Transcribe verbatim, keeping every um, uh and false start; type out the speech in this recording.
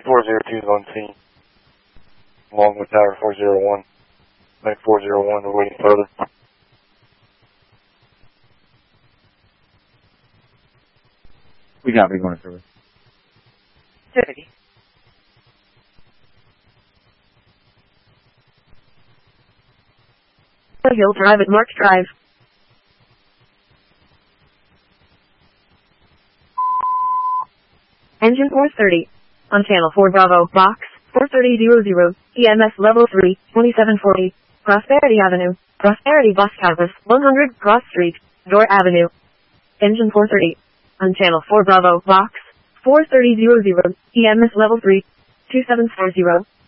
Mike four zero two is on scene, along with Tower four zero one. Mike four zero one, we're waiting further. We got me going to service. thirty. Hill Drive at Mark Drive. Engine four thirty. On channel four Bravo, box, four thirty hundred, E M S level three, twenty-seven forty, Prosperity Avenue, Prosperity Bus Campus, one hundred Cross Street, Door Avenue. Engine four thirty. On channel four Bravo, box, four thirty hundred, E M S level three, two seven four zero.